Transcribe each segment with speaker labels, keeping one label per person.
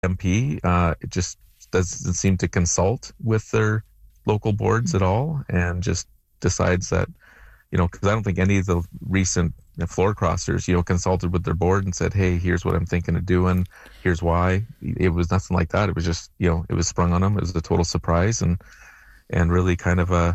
Speaker 1: MP. It just doesn't seem to consult with their local boards at all, and just decides that, because I don't think any of the recent floor crossers, consulted with their board and said, hey, here's what I'm thinking of doing. Here's why. It was nothing like that. It was just, it was sprung on them. It was a total surprise and really kind of a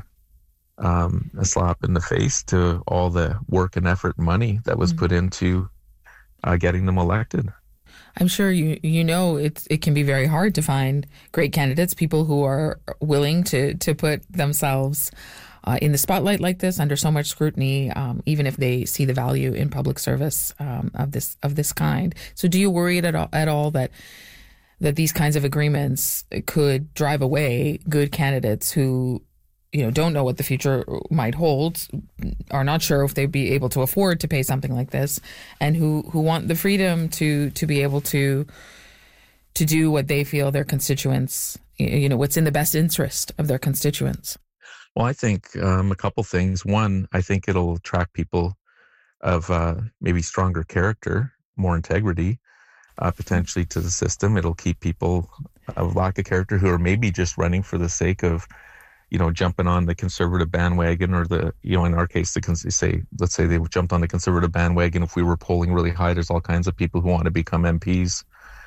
Speaker 1: slap in the face to all the work and effort and money that was put into getting them elected.
Speaker 2: I'm sure it can be very hard to find great candidates, people who are willing to put themselves in the spotlight like this, under so much scrutiny, even if they see the value in public service of this kind. So, do you worry at all that these kinds of agreements could drive away good candidates who, don't know what the future might hold, are not sure if they'd be able to afford to pay something like this, and who want the freedom to be able to do what they feel their constituents, what's in the best interest of their constituents?
Speaker 1: Well, I think a couple things. One, I think it'll attract people of maybe stronger character, more integrity, potentially to the system. It'll keep people of lack of character who are maybe just running for the sake of, jumping on the conservative bandwagon, or in our case, let's say they jumped on the conservative bandwagon. If we were polling really high, there's all kinds of people who want to become MPs.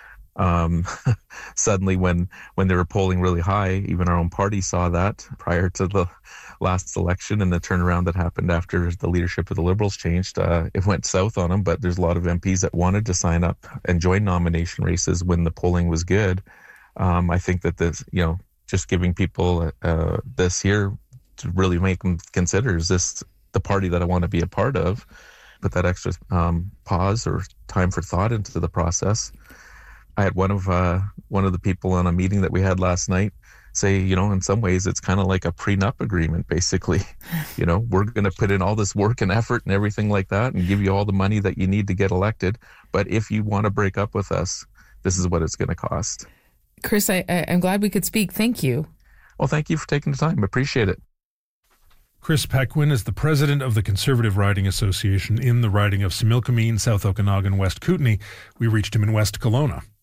Speaker 1: Suddenly when they were polling really high, even our own party saw that prior to the last election, and the turnaround that happened after the leadership of the Liberals changed, it went south on them. But there's a lot of MPs that wanted to sign up and join nomination races when the polling was good. I think that this, just giving people this here to really make them consider, is this the party that I want to be a part of? Put that extra pause or time for thought into the process. I had one of the people on a meeting that we had last night say, in some ways it's kind of like a prenup agreement, basically. We're going to put in all this work and effort and everything like that and give you all the money that you need to get elected. But if you want to break up with us, this is what it's going to cost.
Speaker 2: Chris, I'm glad we could speak. Thank you.
Speaker 1: Well, thank you for taking the time. I appreciate it.
Speaker 3: Chris Pequin is the president of the Conservative Riding Association in the riding of Similkameen, South Okanagan, West Kootenay. We reached him in West Kelowna.